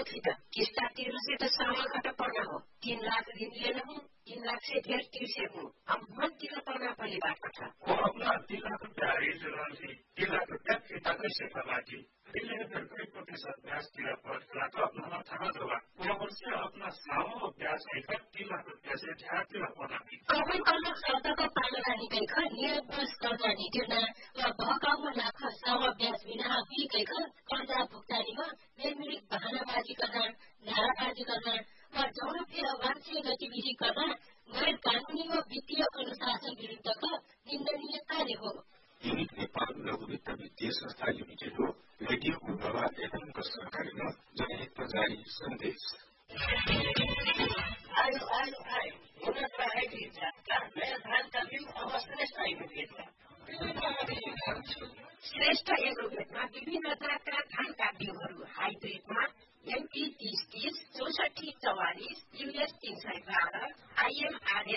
थी त किस्ता तिर्नु से त समय पर्ना हो 3 लाख ऋण लेना हूँ 3 लाख से ढेर तीर हूँ अब मन तिर्न पर्ना पहली बात था वो अपना 3 लाख रुपया रेज रही 3 लाख रुपया फिर्ता कैसे करना थी इसलिए फिर कई प्रतिशत ब्याज दिया पड़ता तो अपना था होगा वो उससे अपना सामो ब्याज लेकर 3 लाख रुपया से ढेर तिरा पड़ना थी कमै कल्लो शब्दको पालना निकैख नियत कर्जा नितिर्ना वा बहकाउमा लाख साम ब्याज बिना बिकैख कर्जा भुक्तानीमा बेमिरिक बहानाबाजी करना नाराबाजी करना वा जौन फेर वांछित गतिविधि करना गैर कानूनी व वित्तीय अनुशासन विरुद्धको निन्दनीय कार्य हो। यूनिट नेपाल लघु वित्त वित्तीय संस्था लिमिटेड हो रेडियो उन्नवाद एफएमको सहकार्यमा जनहितमा जारी सन्देश आयो आयो आयो हुन आएकी जातका नयाँ धानका बिउ अब श्रेष्ठ एग्रोभेटमा श्रेष्ठ एग्रोभेटमा विभिन्न जातका धानका बिउहरू हाइब्रिडमा MP 3030 6444 US 312 IMRS